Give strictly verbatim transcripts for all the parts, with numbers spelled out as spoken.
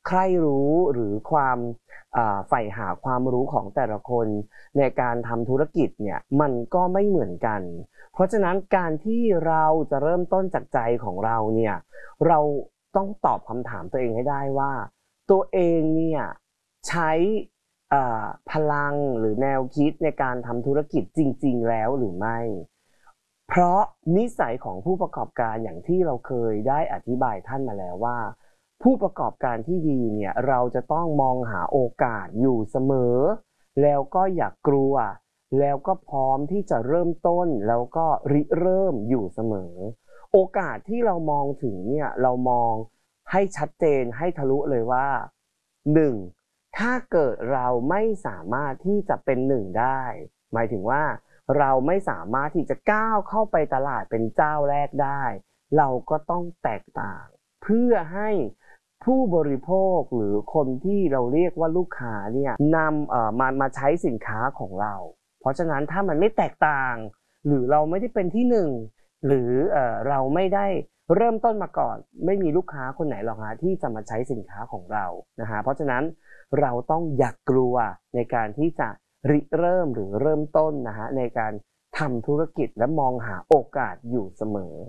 ใคร่รู้หรือความใฝ่หาความรู้ของแต่ละคนในการทำธุรกิจเนี่ยมันก็ไม่เหมือนกันเพราะฉะนั้นการที่เราจะเริ่มต้นจากใจของเราเนี่ยเราต้องตอบคำถามตัวเองให้ได้ว่าตัวเองเนี่ยใช้พลังหรือแนวคิดในการทำธุรกิจจริงๆแล้วหรือไม่เพราะนิสัยของผู้ประกอบการอย่างที่เราเคยได้อธิบายท่านมาแล้วว่าผู้ประกอบการที่ดีเนี่ยเราจะต้องมองหาโอกาสอยู่เสมอแล้วก็อย่ากลัวแล้วก็พร้อมที่จะเริ่มต้นแล้วก็ริเริ่มอยู่เสมอโอกาสที่เรามองถึงเนี่ยเรามองให้ชัดเจนให้ทะลุเลยว่าหนึ่งถ้าเกิดเราไม่สามารถที่จะเป็นหนึ่งได้หมายถึงว่าเราไม่สามารถที่จะก้าวเข้าไปตลาดเป็นเจ้าแรกได้เราก็ต้องแตกต่างเพื่อให้ผู้บริโภคหรือคนที่เราเรียกว่าลูกค้าเนี่ยนำเอ่อมามาใช้สินค้าของเราเพราะฉะนั้นถ้ามันไม่แตกต่างหรือเราไม่ได้เป็นที่หนึ่งหรือเอ่อเราไม่ได้เริ่มต้นมาก่อนไม่มีลูกค้าคนไหนหรอกฮะที่จะมาใช้สินค้าของเรานะฮะเพราะฉะนั้นเราต้องอย่ากลัวในการที่จะริเริ่มหรือเริ่มต้นนะฮะในการทำธุรกิจและมองหาโอกาสอยู่เสมอ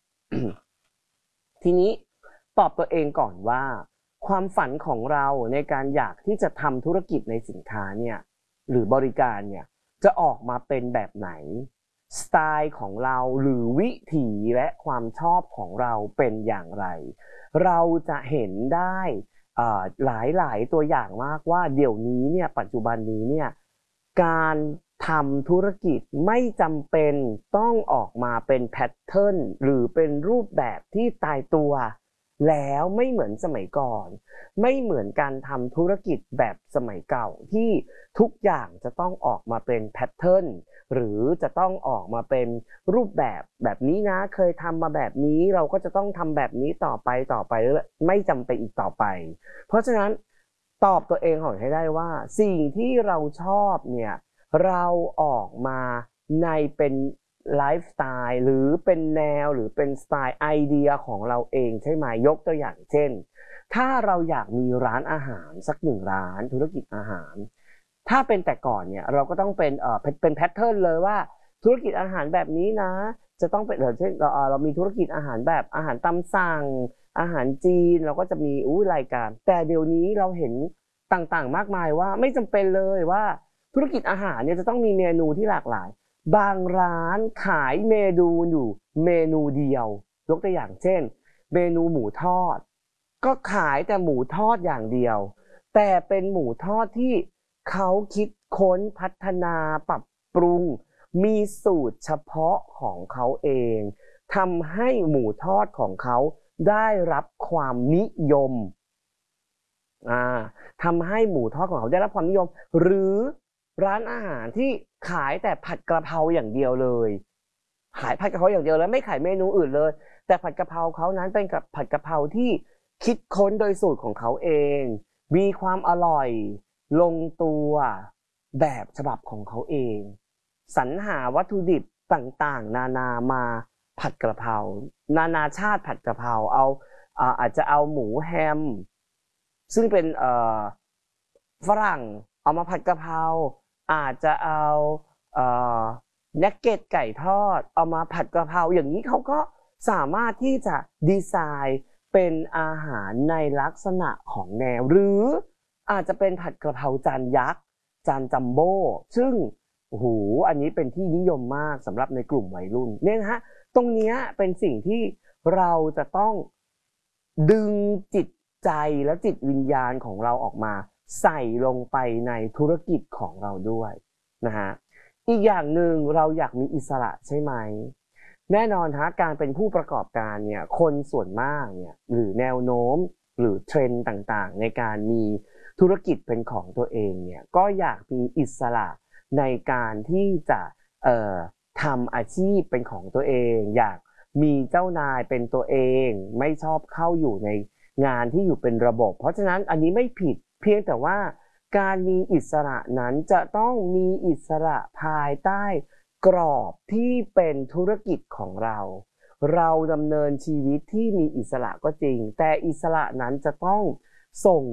ทีนี้ตอบตัวเองก่อนว่าความฝันของเราในการอยากที่จะทำธุรกิจในสินค้าเนี่ยหรือบริการเนี่ยจะออกมาเป็นแบบไหนสไตล์ของเราหรือวิถีและความชอบของเราเป็นอย่างไรเราจะเห็นได้หลายหลายตัวอย่างมากว่าเดี๋ยวนี้เนี่ยปัจจุบันนี้เนี่ยการทำธุรกิจไม่จำเป็นต้องออกมาเป็นแพทเทิร์นหรือเป็นรูปแบบที่ตายตัวแล้วไม่เหมือนสมัยก่อนไม่เหมือนการทำธุรกิจแบบสมัยเก่าที่ทุกอย่างจะต้องออกมาเป็นแพทเทิร์นหรือจะต้องออกมาเป็นรูปแบบแบบนี้นะเคยทำมาแบบนี้เราก็จะต้องทำแบบนี้ต่อไปต่อไปไม่จำเป็นอีกต่อไปเพราะฉะนั้นตอบตัวเองก่อนให้ได้ว่าสิ่งที่เราชอบเนี่ยเราออกมาในเป็นไลฟ์สไตล์หรือเป็นแนวหรือเป็นสไตล์ไอเดียของเราเองใช่ไหมยกตัวอย่างเช่นถ้าเราอยากมีร้านอาหารสักหนึ่งร้านธุรกิจอาหารถ้าเป็นแต่ก่อนเนี่ยเราก็ต้องเป็นเอ่อเป็นแพทเทิร์นเลยว่าธุรกิจอาหารแบบนี้นะจะต้องเป็นเช่นเราเรามีธุรกิจอาหารแบบอาหารตามสั่งอาหารจีนเราก็จะมีอู้รายการแต่เดี๋ยวนี้เราเห็นต่างๆมากมายว่าไม่จำเป็นเลยว่าธุรกิจอาหารเนี่ยจะต้องมีเมนูที่หลากหลายบางร้านขายเมนูอยู่เมนูเดียวยกตัวอย่างเช่นเมนูหมูทอดก็ขายแต่หมูทอดอย่างเดียวแต่เป็นหมูทอดที่เขาคิดค้นพัฒนาปรับปรุงมีสูตรเฉพาะของเขาเองทำให้หมูทอดของเขาได้รับความนิยมอ่าทำให้หมูทอดของเขาได้รับความนิยมหรือร้านอาหารที่ขายแต่ผัดกะเพราอย่างเดียวเลยขายผัดกะเพราอย่างเดียวแล้วไม่ขายเมนูอื่นเลยแต่ผัดกะเพราเขานั้นเป็นกับผัดกะเพราที่คิดค้นโดยสูตรของเขาเองมีความอร่อยลงตัวแบบฉบับของเขาเองสรรหาวัตถุดิบต่างๆนานามาผัดกะเพรานานาชาติผัดกะเพราเอาอ่าอาจจะเอาหมูแฮมซึ่งเป็นเอ่อฝรั่งเอามาผัดกะเพราอาจจะเอาเอ่อนักเก็ตไก่ทอดเอามาผัดกะเพราอย่างนี้เขาก็สามารถที่จะดีไซน์เป็นอาหารในลักษณะของแนวหรืออาจจะเป็นผัดกะเพราจานยักษ์จานจัมโบ้ซึ่งโอ้โหอันนี้เป็นที่นิยมมากสำหรับในกลุ่มวัยรุ่นเนี่ยนะฮะตรงนี้เป็นสิ่งที่เราจะต้องดึงจิตใจและจิตวิญญาณของเราออกมาใส่ลงไปในธุรกิจของเราด้วยนะฮะอีกอย่างหนึ่งเราอยากมีอิสระใช่ไหมแน่นอนฮะการเป็นผู้ประกอบการเนี่ยคนส่วนมากเนี่ยหรือแนวโน้มหรือเทรนด์ต่างๆในการมีธุรกิจเป็นของตัวเองเนี่ยก็อยากมีอิสระในการที่จะเอ่อทำอาชีพเป็นของตัวเองอยากมีเจ้านายเป็นตัวเองไม่ชอบเข้าอยู่ในงานที่อยู่เป็นระบบเพราะฉะนั้นอันนี้ไม่ผิดเพียงแต่ว่าการมีอิสระนั้นจะต้องมีอิสระภายใต้กรอบที่เป็นธุรกิจของเราเราดำเนินชีวิตที่มีอิสระก็จริงแต่อิสระนั้นจะต้องส่ง